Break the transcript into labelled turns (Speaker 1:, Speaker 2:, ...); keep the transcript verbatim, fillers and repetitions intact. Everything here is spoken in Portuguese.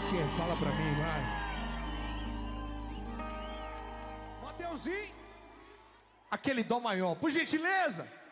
Speaker 1: quer? Fala pra mim, vai. Mateuzinho, aquele dó maior, por gentileza.